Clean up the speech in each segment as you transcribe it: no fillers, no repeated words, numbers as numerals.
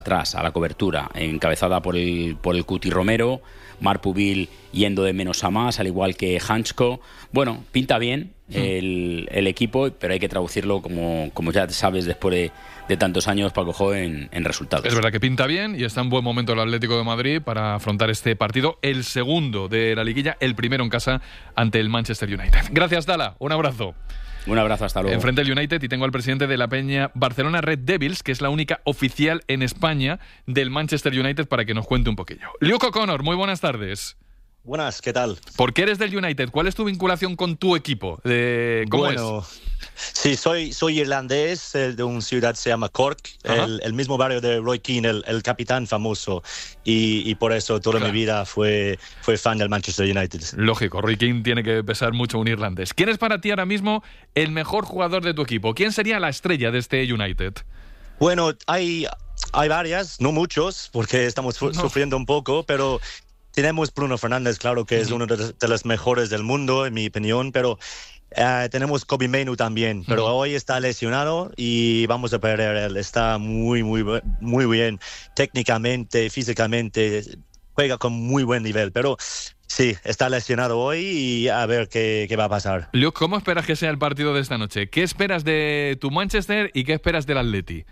atrás a la cobertura, encabezada por el Cuti Romero, Marc Pubil yendo de menos a más, al igual que Hansko. Bueno, pinta bien el equipo, pero hay que traducirlo, como ya sabes, después de tantos años, Paco Jo, en resultados. Es verdad que pinta bien y está en buen momento el Atlético de Madrid para afrontar este partido, el segundo de la liguilla, el primero en casa ante el Manchester United. Gracias, Tala, un abrazo. Un abrazo, hasta luego. Enfrente el United, y tengo al presidente de la peña Barcelona Red Devils, que es la única oficial en España del Manchester United, para que nos cuente un poquillo. Luke O'Connor, muy buenas tardes. Buenas, ¿qué tal? ¿Por qué eres del United? ¿Cuál es tu vinculación con tu equipo? ¿Cómo es? Sí, soy irlandés, de una ciudad que se llama Cork, el mismo barrio de Roy Keane, el capitán famoso, y por eso toda mi vida fue fan del Manchester United. Lógico, Roy Keane tiene que pesar mucho un irlandés. ¿Quién es para ti ahora mismo el mejor jugador de tu equipo? ¿Quién sería la estrella de este United? Bueno, hay varias, no muchos, porque estamos sufriendo un poco, pero tenemos Bruno Fernández, claro que es uno de los mejores del mundo, en mi opinión, pero tenemos Kobbie Mainoo también, pero hoy está lesionado y vamos a perder. Él está muy bien técnicamente, físicamente, juega con muy buen nivel, pero sí, está lesionado hoy y a ver qué va a pasar. Luke, ¿cómo esperas que sea el partido de esta noche? ¿Qué esperas de tu Manchester y qué esperas del Atleti?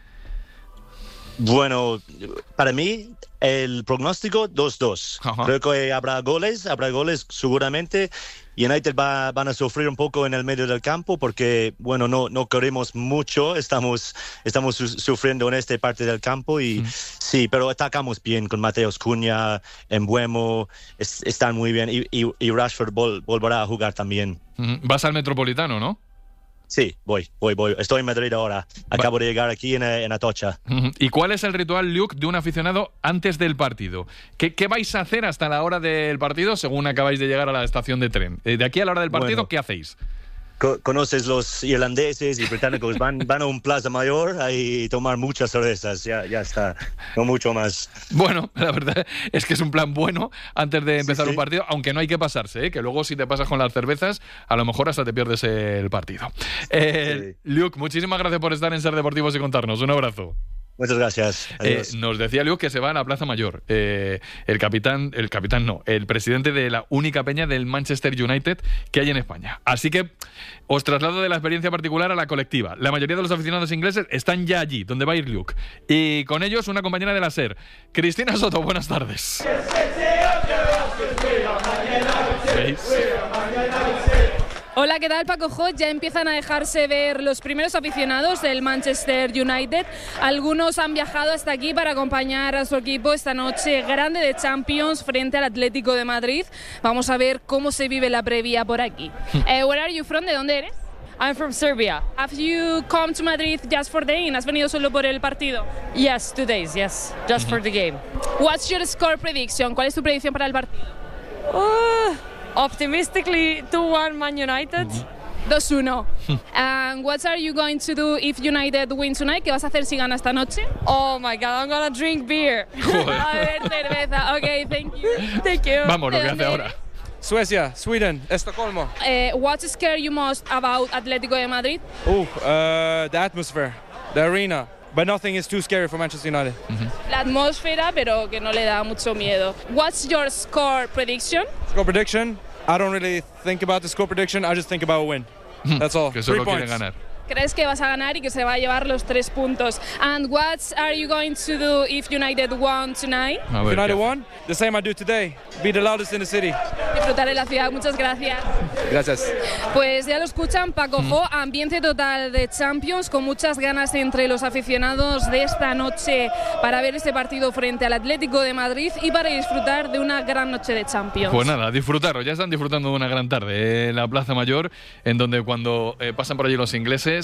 Bueno, para mí el pronóstico 2-2. Creo que habrá goles seguramente. United van a sufrir un poco en el medio del campo porque, bueno, no corremos mucho, estamos sufriendo en esta parte del campo y sí, pero atacamos bien con Mateus Cunha, Mbeumo, están muy bien y Rashford volverá a jugar también. Vas al Metropolitano, ¿no? Sí, voy. Estoy en Madrid ahora. Acabo de llegar aquí en Atocha. ¿Y cuál es el ritual, Luke, de un aficionado antes del partido? ¿Qué vais a hacer hasta la hora del partido, según acabáis de llegar a la estación de tren? De aquí a la hora del partido, ¿qué hacéis? Conoces los irlandeses y británicos, van a un Plaza Mayor a tomar muchas cervezas, ya está, no mucho más. Bueno, la verdad es que es un plan bueno antes de empezar un partido, aunque no hay que pasarse, que luego si te pasas con las cervezas, a lo mejor hasta te pierdes el partido. Luke, muchísimas gracias por estar en Ser Deportivos y contarnos, un abrazo. Muchas gracias. Nos decía Luke que se va a la Plaza Mayor. El presidente de la única peña del Manchester United que hay en España. Así que os traslado de la experiencia particular a la colectiva. La mayoría de los aficionados ingleses están ya allí, donde va a ir Luke. Y con ellos una compañera de la SER, Cristina Soto. Buenas tardes. ¿Veis? Hola, ¿qué tal, Paco Jo? Ya empiezan a dejarse ver los primeros aficionados del Manchester United. Algunos han viajado hasta aquí para acompañar a su equipo esta noche grande de Champions frente al Atlético de Madrid. Vamos a ver cómo se vive la previa por aquí. Where are you from? ¿De dónde eres? I'm from Serbia. Have you come to Madrid just for the game? ¿Has venido solo por el partido? Yes, 2 days, yes. Just for the game. What's your score prediction? ¿Cuál es tu predicción para el partido? Optimistically, 2-1 Man United. 2-1. And what are you going to do if United win tonight? ¿Qué vas a hacer si gana esta noche? Oh my God, I'm gonna drink beer. A ver, cerveza. Ok, thank you. Thank you. Vamos, lo que hace ahora. Suecia, Sweden, Estocolmo. What scares you most about Atlético de Madrid? The atmosphere, the arena. But nothing is too scary for Manchester United. La atmósfera, pero que no le da mucho miedo. What's your score prediction? Score prediction? I don't really think about the score prediction. I just think about a win. That's all. Que solo quieren ganar. ¿Crees que vas a ganar y que se va a llevar los 3 puntos? And what are you going to do if United won tonight? United won? The same I do today. Be the loudest in the city. Disfrutar en la ciudad. Muchas gracias. Gracias. Pues ya lo escuchan, Paco Jo, ambiente total de Champions, con muchas ganas entre los aficionados de esta noche para ver este partido frente al Atlético de Madrid y para disfrutar de una gran noche de Champions. Pues nada, disfrutarlo. Ya están disfrutando de una gran tarde en la Plaza Mayor, en donde cuando pasan por allí los ingleses,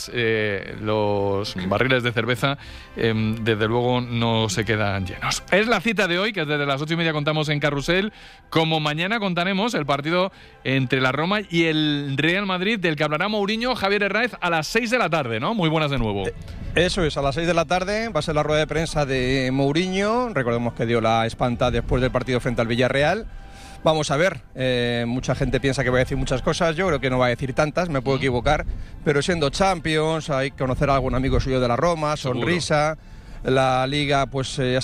los barriles de cerveza desde luego no se quedan llenos. Es la cita de hoy, que desde las 8:30 contamos en Carrusel, como mañana contaremos el partido entre la Roma y el Real Madrid, del que hablará Mourinho, Javier Herráez, a las 6 de la tarde, ¿no? Muy buenas de nuevo. Eso es, a las 6 de la tarde va a ser la rueda de prensa de Mourinho. Recordemos que dio la espanta después del partido frente al Villarreal. Vamos a ver, mucha gente piensa que voy a decir muchas cosas, yo creo que no va a decir tantas, me puedo equivocar, pero siendo Champions, hay que conocer a algún amigo suyo de la Roma, sonrisa, La Liga, pues ya